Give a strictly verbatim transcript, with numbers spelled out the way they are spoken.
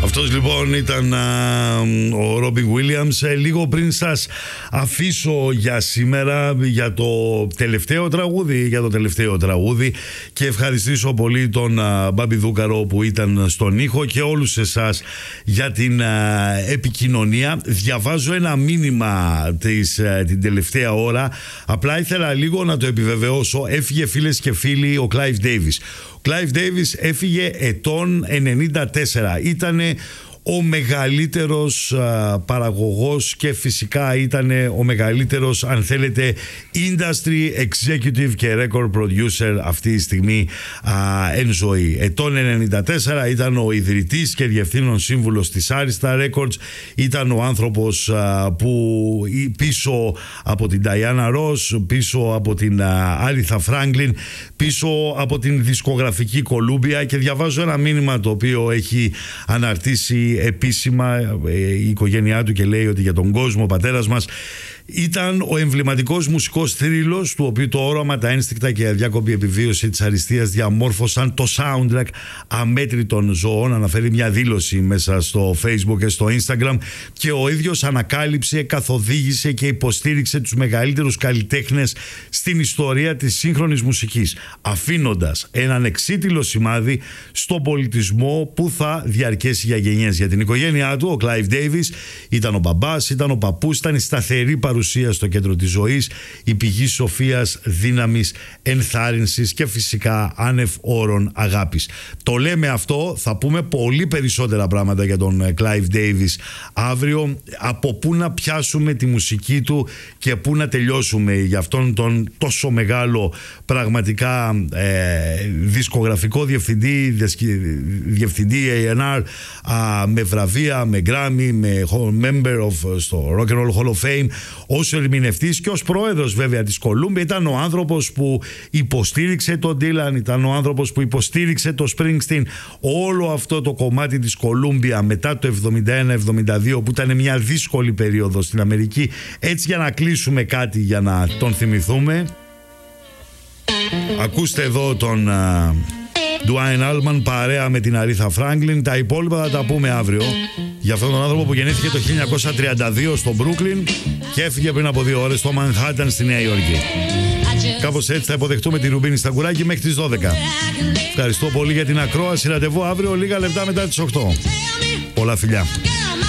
Αυτός λοιπόν ήταν α, ο Ρόμπιν Γουίλιαμς. ε, Λίγο πριν σας αφήσω για σήμερα για το τελευταίο τραγούδι Για το τελευταίο τραγούδι Και ευχαριστήσω πολύ τον α, Μπάμπη Δούκαρο που ήταν στον ήχο και όλους εσάς για την α, επικοινωνία. Διαβάζω ένα μήνυμα της, α, την τελευταία ώρα. Απλά ήθελα λίγο να το επιβεβαιώσω. Έφυγε, φίλες και φίλοι, ο Clive Davis. Ο Clive Davis έφυγε ετών ενενήντα τέσσερα. Ήτανε ο μεγαλύτερος α, παραγωγός και φυσικά ήταν ο μεγαλύτερος, αν θέλετε, industry executive και record producer αυτή τη στιγμή α, εν ζωή. Ετών ενενήντα τέσσερα ήταν ο ιδρυτής και διευθύνων σύμβουλος της Arista Records. Ήταν ο άνθρωπος α, που πίσω από την Diana Ross, πίσω από την α, Aretha Franklin, πίσω από την δισκογραφική Columbia. Και διαβάζω ένα μήνυμα το οποίο έχει αναρτήσει επίσημα η οικογένειά του και λέει ότι για τον κόσμο ο πατέρας μας ήταν ο εμβληματικός μουσικός θρύλος του οποίου το όραμα, τα ένστικτα και η αδιάκοπη επιβίωση της αριστείας διαμόρφωσαν το soundtrack αμέτρητων ζωών. Αναφέρει μια δήλωση μέσα στο Facebook και στο Instagram και ο ίδιος ανακάλυψε, καθοδήγησε και υποστήριξε τους μεγαλύτερους καλλιτέχνες στην ιστορία της σύγχρονης μουσικής, αφήνοντας έναν εξίτηλο σημάδι στον πολιτισμό που θα διαρκέσει για γενιές. Για την οικογένειά του, ο Clive Davis ήταν ο μπαμπάς, ήταν ο παππούς, ήταν η σταθερή παρουσία στο κέντρο της ζωής, η πηγή σοφίας, δύναμης, ενθάρρυνσης και φυσικά άνευ όρων αγάπης. Το λέμε αυτό, θα πούμε πολύ περισσότερα πράγματα για τον Clive Davis αύριο, από πού να πιάσουμε τη μουσική του και πού να τελειώσουμε για αυτόν τον τόσο μεγάλο πραγματικά ε, δισκογραφικό διευθυντή, διευθυντή έι εντ αρ, α, με βραβεία, με Grammy, με member of, στο Rock and Roll Hall of Fame, ως ερμηνευτής και ως πρόεδρος βέβαια της Columbia. Ήταν ο άνθρωπος που υποστήριξε τον Dylan, ήταν ο άνθρωπος που υποστήριξε το Springsteen, όλο αυτό το κομμάτι της Columbia μετά το εβδομήντα ένα εβδομήντα δύο που ήταν μια δύσκολη περίοδο στην Αμερική. Έτσι, για να κλείσουμε κάτι για να τον θυμηθούμε, ακούστε εδώ τον uh, Duane Allman παρέα με την Aretha Franklin. Τα υπόλοιπα θα τα πούμε αύριο για αυτόν τον άνθρωπο που γεννήθηκε το χίλια εννιακόσια τριάντα δύο στο Brooklyn και έφυγε πριν από δύο ώρες στο Manhattan στη Νέα Υόρκη. Κάπως έτσι θα υποδεχτούμε τη Ρουμπίνη Σταγκουράκη μέχρι τις δώδεκα. Ευχαριστώ πολύ για την ακρόαση. Ραντεβού αύριο λίγα λεπτά μετά τις οκτώ. Πολλά φιλιά.